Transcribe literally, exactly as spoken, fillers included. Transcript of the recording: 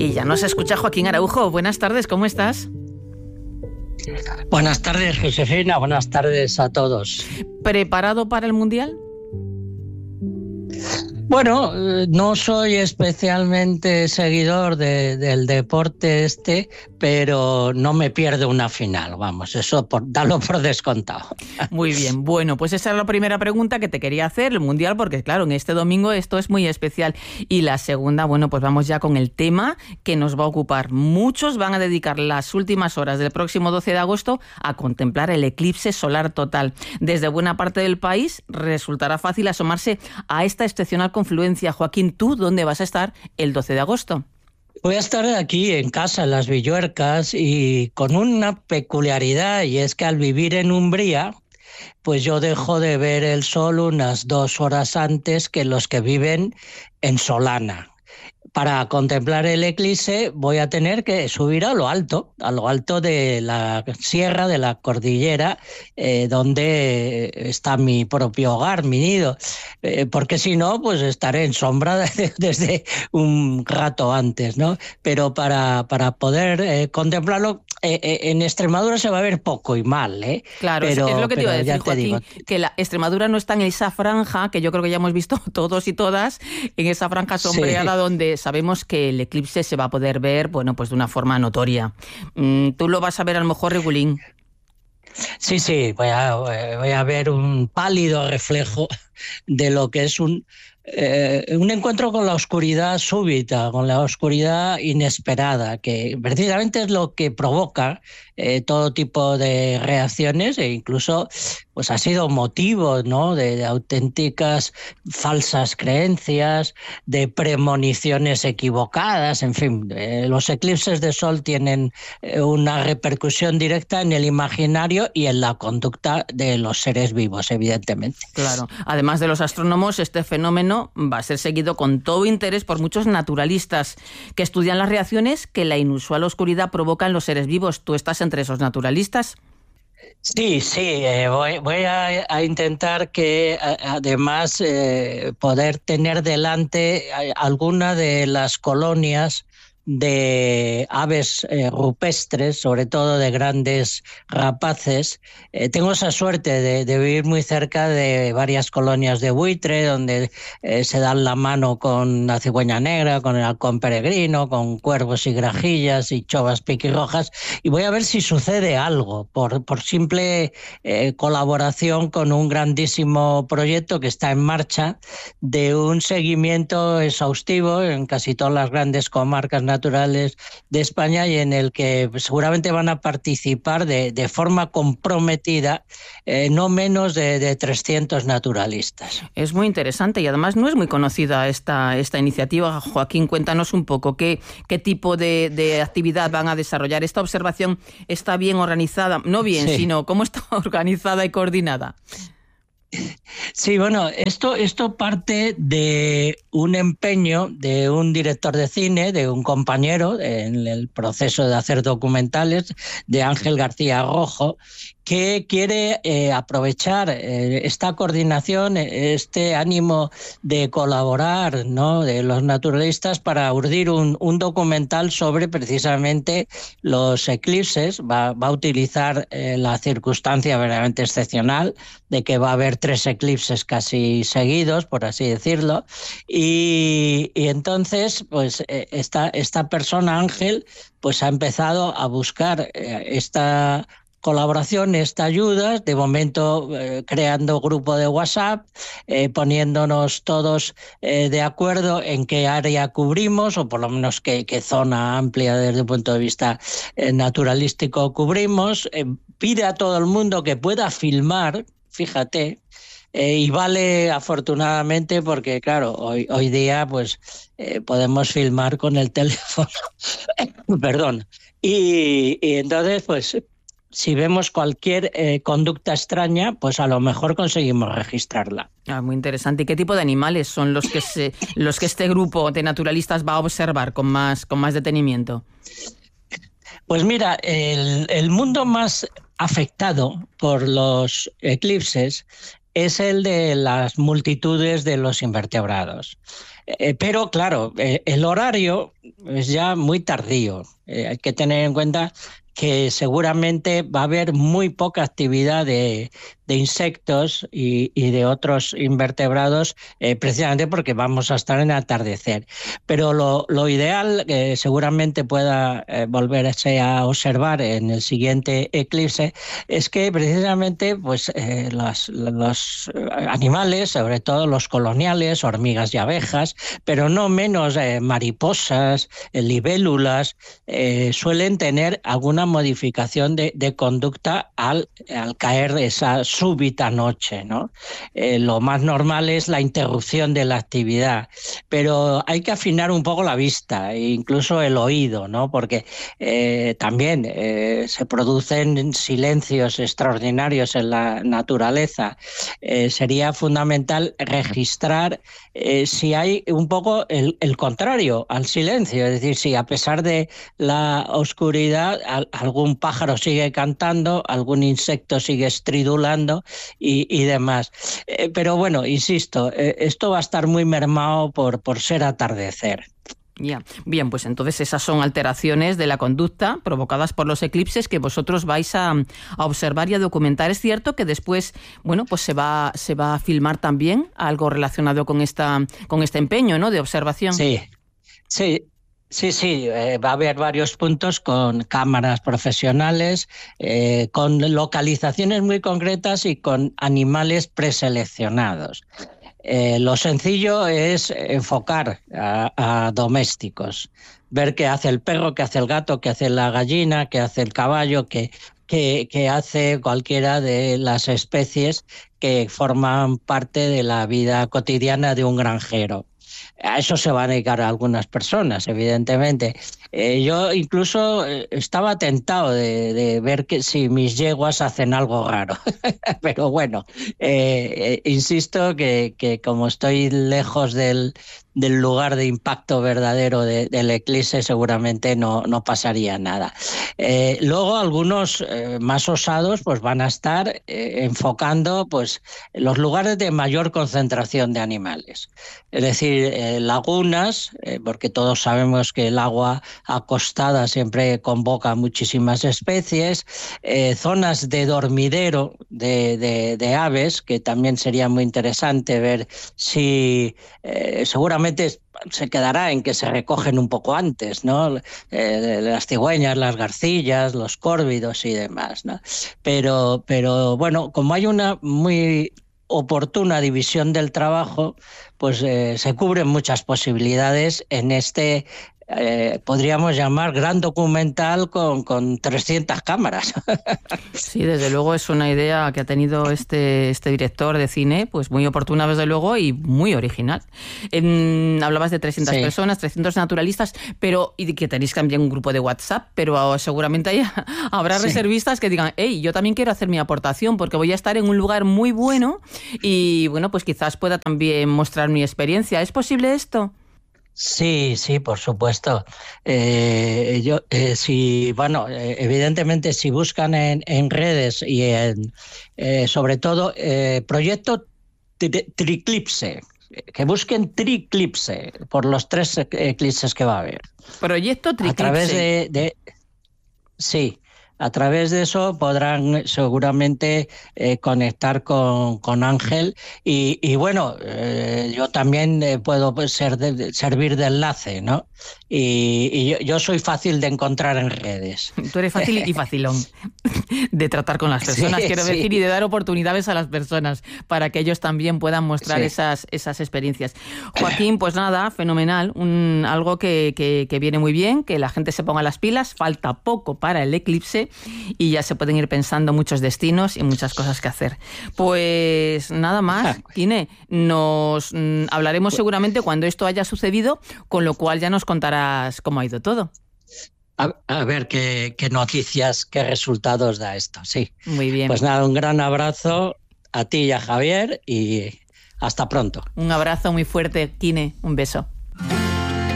Y ya nos escucha Joaquín Araujo. Buenas tardes, ¿cómo estás? Buenas tardes, Josefina. Buenas tardes a todos. ¿Preparado para el Mundial? Bueno, no soy especialmente seguidor de, del deporte este, pero no me pierdo una final, vamos, eso por, dalo por descontado. Muy bien, bueno, pues esa es la primera pregunta que te quería hacer, el Mundial, porque claro, en este domingo esto es muy especial. Y la segunda, bueno, pues vamos ya con el tema que nos va a ocupar. Muchos van a dedicar las últimas horas del próximo doce de agosto a contemplar el eclipse solar total. Desde buena parte del país resultará fácil asomarse a esta excepcional confluencia. Joaquín, ¿tú dónde vas a estar el doce de agosto? Voy a estar aquí en casa, en Las Villuercas, y con una peculiaridad, y es que al vivir en Umbría, pues yo dejo de ver el sol unas dos horas antes que los que viven en Solana. Para contemplar el eclipse voy a tener que subir a lo alto, a lo alto de la sierra, de la cordillera, eh, donde está mi propio hogar, mi nido, eh, porque si no, pues estaré en sombra de, desde un rato antes, ¿no? Pero para, para poder eh, contemplarlo, eh, eh, en Extremadura se va a ver poco y mal, ¿eh? Claro, pero, es lo que te iba a decir, Joaquín, digo, que la Extremadura no está en esa franja, que yo creo que ya hemos visto todos y todas, en esa franja sombreada, sí, donde sabemos que el eclipse se va a poder ver, bueno, pues de una forma notoria. ¿Tú lo vas a ver a lo mejor, Regulín? Sí, sí, voy a, voy a ver un pálido reflejo de lo que es un, eh, un encuentro con la oscuridad súbita, con la oscuridad inesperada, que precisamente es lo que provoca eh, todo tipo de reacciones e incluso pues ha sido motivo, ¿no?, de, de auténticas falsas creencias, de premoniciones equivocadas, en fin. Eh, los eclipses de sol tienen eh, una repercusión directa en el imaginario y en la conducta de los seres vivos, evidentemente. Claro. Además de los astrónomos, este fenómeno va a ser seguido con todo interés por muchos naturalistas que estudian las reacciones que la inusual oscuridad provoca en los seres vivos. ¿Tú estás entre esos naturalistas? Sí, sí, eh, voy, voy a, a intentar que a, además eh, poder tener delante alguna de las colonias de aves eh, rupestres, sobre todo de grandes rapaces. Eh, tengo esa suerte de, de vivir muy cerca de varias colonias de buitre, donde eh, se dan la mano con la cigüeña negra, con el halcón peregrino, con cuervos y grajillas y chovas piquirrojas, y voy a ver si sucede algo por, por simple eh, colaboración con un grandísimo proyecto que está en marcha de un seguimiento exhaustivo en casi todas las grandes comarcas naturales de España y en el que seguramente van a participar de, de forma comprometida eh, no menos de, de trescientos naturalistas. Es muy interesante y además no es muy conocida esta, esta iniciativa. Joaquín, cuéntanos un poco qué, qué tipo de, de actividad van a desarrollar. ¿Esta observación está bien organizada? No bien, sí, sino cómo está organizada y coordinada. Sí, bueno, esto, esto parte de un empeño de un director de cine, de un compañero en el proceso de hacer documentales, de Ángel García Rojo, que quiere eh, aprovechar eh, esta coordinación, este ánimo de colaborar, ¿no?, de los naturalistas para urdir un, un documental sobre precisamente los eclipses. Va, va a utilizar eh, la circunstancia verdaderamente excepcional de que va a haber tres eclipses casi seguidos, por así decirlo, y, y entonces pues eh, esta, esta persona, Ángel, pues ha empezado a buscar eh, esta colaboración, esta ayuda, de momento eh, creando grupo de WhatsApp, eh, poniéndonos todos eh, de acuerdo en qué área cubrimos, o por lo menos qué, qué zona amplia desde el punto de vista eh, naturalístico cubrimos. Eh, pide a todo el mundo que pueda filmar, fíjate, Eh, y vale afortunadamente porque, claro, hoy, hoy día pues eh, podemos filmar con el teléfono. Perdón. Y, y entonces, pues, si vemos cualquier eh, conducta extraña, pues a lo mejor conseguimos registrarla. Ah, muy interesante. ¿Y qué tipo de animales son los que se, los que este grupo de naturalistas va a observar con más, con más detenimiento? Pues mira, el, el mundo más afectado por los eclipses es el de las multitudes de los invertebrados. Eh, pero claro, eh, el horario es ya muy tardío. Eh, hay que tener en cuenta que seguramente va a haber muy poca actividad de, de insectos y, y de otros invertebrados, eh, precisamente porque vamos a estar en atardecer. Pero lo, lo ideal, que seguramente pueda eh, volverse a observar en el siguiente eclipse, es que precisamente pues, eh, los, los animales, sobre todo los coloniales, hormigas y abejas, pero no menos eh, mariposas, eh, libélulas, eh, suelen tener alguna modificación de, de conducta al, al caer esa súbita noche, ¿no? Eh, lo más normal es la interrupción de la actividad, pero hay que afinar un poco la vista e incluso el oído, ¿no? Porque eh, también eh, se producen silencios extraordinarios en la naturaleza. Eh, sería fundamental registrar eh, si hay un poco el, el contrario al silencio, es decir, si a pesar de la oscuridad al, algún pájaro sigue cantando, algún insecto sigue estridulando y, y demás. Eh, pero bueno, insisto, eh, esto va a estar muy mermado por, por ser atardecer. Ya, bien, pues entonces esas son alteraciones de la conducta provocadas por los eclipses que vosotros vais a, a observar y a documentar. Es cierto que después, bueno, pues se va, se va a filmar también algo relacionado con esta, con este empeño, ¿no?, de observación. Sí, sí. Sí, sí, eh, va a haber varios puntos con cámaras profesionales, eh, con localizaciones muy concretas y con animales preseleccionados. Eh, lo sencillo es enfocar a, a domésticos, ver qué hace el perro, qué hace el gato, qué hace la gallina, qué hace el caballo, qué, qué, qué hace cualquiera de las especies que forman parte de la vida cotidiana de un granjero. A eso se van a dedicar a algunas personas, evidentemente. Eh, yo incluso estaba tentado de, de ver que si mis yeguas hacen algo raro. Pero bueno, eh, eh, insisto que, que como estoy lejos del, del lugar de impacto verdadero de, del eclipse, seguramente no, no pasaría nada. Eh, luego algunos eh, más osados pues van a estar eh, enfocando pues los lugares de mayor concentración de animales. Es decir, eh, lagunas, eh, porque todos sabemos que el agua acostada siempre convoca muchísimas especies, eh, zonas de dormidero de, de, de aves, que también sería muy interesante ver si eh, seguramente se quedará en que se recogen un poco antes, ¿no? Eh, las cigüeñas, las garcillas, los córvidos y demás, ¿no? Pero, pero bueno, como hay una muy oportuna división del trabajo, pues eh, se cubren muchas posibilidades en este, eh, podríamos llamar, gran documental con, con trescientas cámaras. Sí, desde luego es una idea que ha tenido este, este director de cine, pues muy oportuna desde luego y muy original. En, hablabas de trescientas sí. personas, trescientos naturalistas, pero y que tenéis también un grupo de WhatsApp, pero seguramente hay, habrá sí. reservistas que digan, hey, yo también quiero hacer mi aportación porque voy a estar en un lugar muy bueno y bueno, pues quizás pueda también mostrar mi experiencia. ¿Es posible esto? Sí, sí, por supuesto. Eh, yo, eh, si, bueno, eh, evidentemente si buscan en, en redes y en, eh, sobre todo, eh, proyecto tri Triclipse, que busquen Triclipse por los tres eclipses que va a haber. Proyecto Triclipse. A través de, de sí. A través de eso podrán seguramente eh, conectar con, con Ángel y, y bueno, eh, yo también eh, puedo ser de, servir de enlace, ¿no? Y, y yo, yo soy fácil de encontrar en redes. Tú eres fácil y facilón de tratar con las personas, sí, quiero sí. decir, y de dar oportunidades a las personas para que ellos también puedan mostrar sí. esas, esas experiencias. Joaquín, pues nada, fenomenal, un, algo que, que, que viene muy bien, que la gente se ponga las pilas, falta poco para el eclipse y ya se pueden ir pensando muchos destinos y muchas cosas que hacer. Pues nada más, Quine, nos mm, hablaremos seguramente cuando esto haya sucedido, con lo cual ya nos contarás cómo ha ido todo. A, a ver qué, qué noticias, qué resultados da esto, sí. Muy bien. Pues nada, un gran abrazo a ti y a Javier y hasta pronto. Un abrazo muy fuerte, Quine, un beso.